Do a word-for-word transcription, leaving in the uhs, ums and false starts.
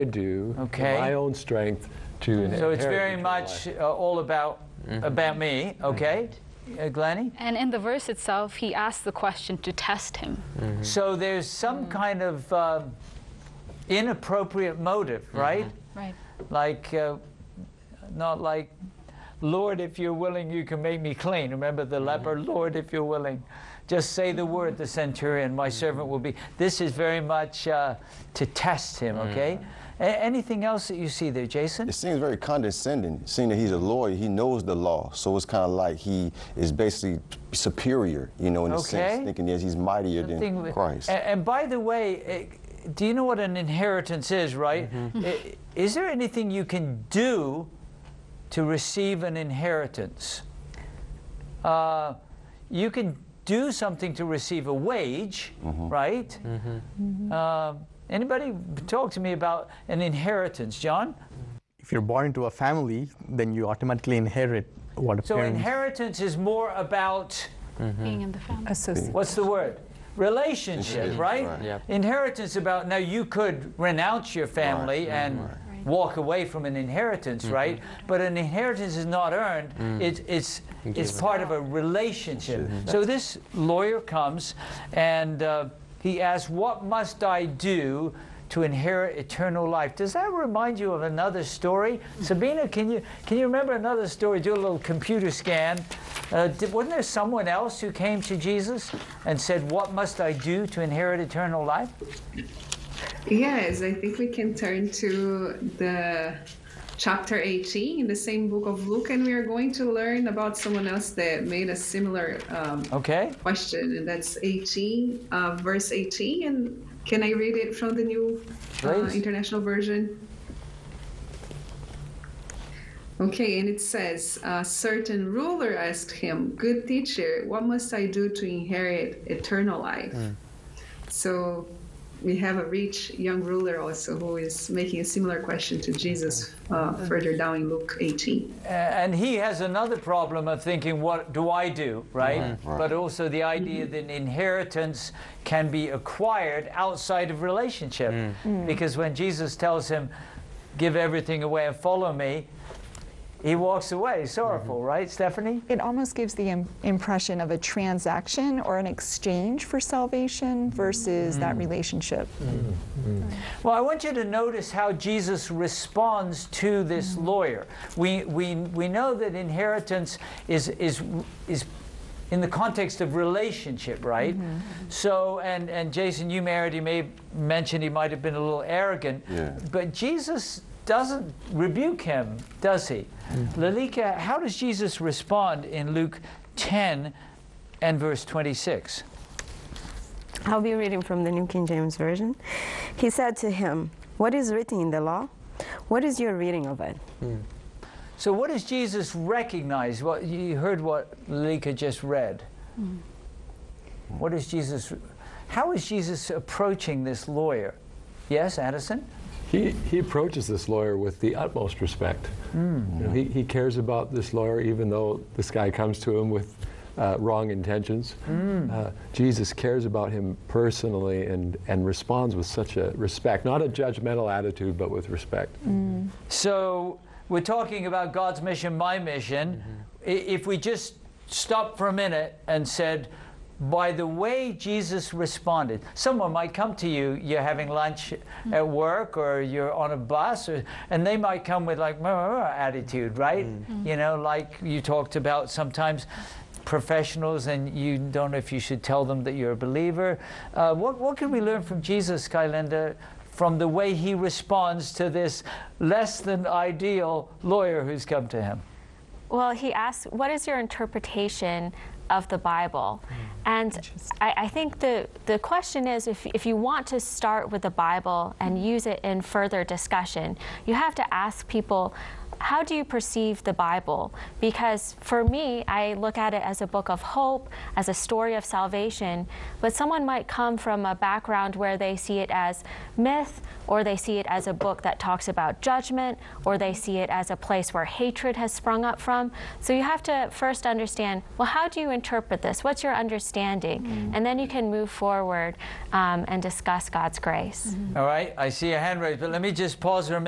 do Okay. in my own strength to inherit. So it's very eternal much life. uh, all about Mm-hmm. about me, okay? Uh, Glennie? And in the verse itself, he asked the question to test him. Mm-hmm. So there's some kind of um, inappropriate motive, right? Right. Like, uh, not like, Lord, if you're willing, you can make me clean. Remember the leper? Lord, if you're willing. Just say the word, the centurion, my servant will be. This is very much uh, to test him, okay? A- anything else that you see there, Jason? It seems very condescending, seeing that he's a lawyer, he knows the law, so it's kind of like he is basically superior, you know, in a Okay. sense, thinking that he's mightier Something than with- Christ. And, and by the way, eh, do you know what an inheritance is, right? I- Is there anything you can do to receive an inheritance? Uh, you can do something to receive a wage, right? Uh, anybody talk to me about an inheritance, John? If you're born into a family, then you automatically inherit what a So parent. inheritance is more about, Being in the family. Associate. what's the word? Relationship, Relationship, right? right. Yep. Inheritance about, now you could renounce your family Right, and right. walk away from an inheritance, right? But an inheritance is not earned, it's, it's, it's part of a relationship. So this lawyer comes and uh, he asks, what must I do to inherit eternal life? Does that remind you of another story? Sabina, can you, can you remember another story? Do a little computer scan. Uh, did, wasn't there someone else who came to Jesus and said, what must I do to inherit eternal life? Yes, I think we can turn to the chapter eighteen in the same book of Luke, and we are going to learn about someone else that made a similar um, Okay. question, and that's eighteen, uh, verse eighteen. And can I read it from the New uh, Please. International Version? Okay, and it says, a certain ruler asked him, "Good teacher, what must I do to inherit eternal life?" So we have a rich young ruler also who is making a similar question to Jesus uh, further down in Luke eighteen. A- And he has another problem of thinking, what do I do, right? Right. But also the idea that inheritance can be acquired outside of relationship. Because when Jesus tells him, give everything away and follow me, he walks away sorrowful, right, Stephanie? It almost gives the im- impression of a transaction or an exchange for salvation versus that relationship. Well, I want you to notice how Jesus responds to this lawyer. We, we, we know that inheritance is, is, is in the context of relationship, right? So, and, and Jason, you married, he may mention he might have been a little arrogant, Yeah. but Jesus doesn't rebuke him, does he? Lalika, how does Jesus respond in Luke ten and verse twenty-six? I'll be reading from the New King James Version. He said to him, "What is written in the law? What is your reading of it?" So what does Jesus recognize? What you heard what Lalika just read. What is Jesus, how is Jesus approaching this lawyer? Yes, Addison? He, he approaches this lawyer with the utmost respect. You know, he, he cares about this lawyer even though this guy comes to him with uh, wrong intentions. Uh, Jesus cares about him personally and, and responds with such a respect, not a judgmental attitude, but with respect. So we're talking about God's mission, my mission. I- If we just stopped for a minute and said, by the way Jesus responded, someone might come to you, you're having lunch at work or you're on a bus, or, and they might come with like "Rah, rah, rah," attitude, right? You know, like you talked about sometimes professionals and you don't know if you should tell them that you're a believer. Uh, what, what can we learn from Jesus, Kylinda, from the way he responds to this less than ideal lawyer who's come to him? Well, he asks, what is your interpretation of the Bible? And I, I think the, the question is, if, if you want to start with the Bible and use it in further discussion, you have to ask people, how do you perceive the Bible? Because for me, I look at it as a book of hope, as a story of salvation, but someone might come from a background where they see it as myth, or they see it as a book that talks about judgment, or they see it as a place where hatred has sprung up from. So you have to first understand, well, how do you interpret this? What's your understanding? Mm-hmm. And then you can move forward um, and discuss God's grace. Mm-hmm. All right, I see a hand raised, but let me just pause for a minute.